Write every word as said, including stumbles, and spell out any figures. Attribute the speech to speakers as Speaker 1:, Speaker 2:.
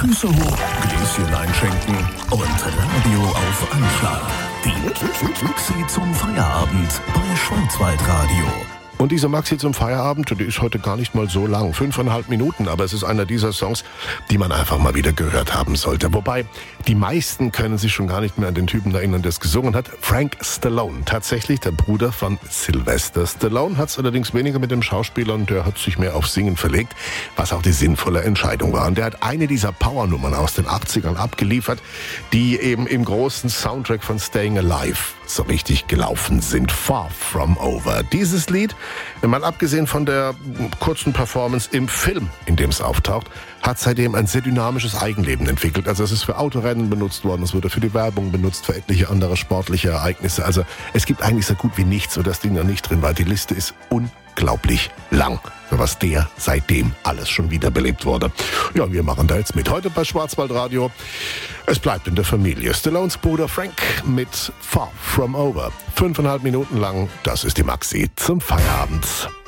Speaker 1: Füße hoch, Gläschen einschenken und Radio auf Anschlag. Die Maxi zum Feierabend bei Schwarzwaldradio.
Speaker 2: Und diese Maxi zum Feierabend, die ist heute gar nicht mal so lang, fünfeinhalb Minuten, aber es ist einer dieser Songs, die man einfach mal wieder gehört haben sollte. Wobei, die meisten können sich schon gar nicht mehr an den Typen erinnern, der es gesungen hat. Frank Stallone, tatsächlich der Bruder von Sylvester Stallone, hat es allerdings weniger mit dem Schauspieler und der hat sich mehr auf Singen verlegt, was auch die sinnvolle Entscheidung war. Und der hat eine dieser Powernummern aus den achtzigern abgeliefert, die eben im großen Soundtrack von Staying Alive so richtig gelaufen sind. Far From Over. Dieses Lied, mal abgesehen von der kurzen Performance im Film, in dem es auftaucht, hat seitdem ein sehr dynamisches Eigenleben entwickelt. Also es ist für Autorennen benutzt worden, es wurde für die Werbung benutzt, für etliche andere sportliche Ereignisse. Also es gibt eigentlich so gut wie nichts, wo das Ding noch nicht drin war. Die Liste ist unglaublich lang, für was der seitdem alles schon wiederbelebt wurde. Ja, wir machen da jetzt mit. Heute bei Schwarzwaldradio. Es bleibt in der Familie. Stallones Bruder Frank mit Far From Over. Fünfeinhalb Minuten lang, das ist die Maxi zum Feierabend.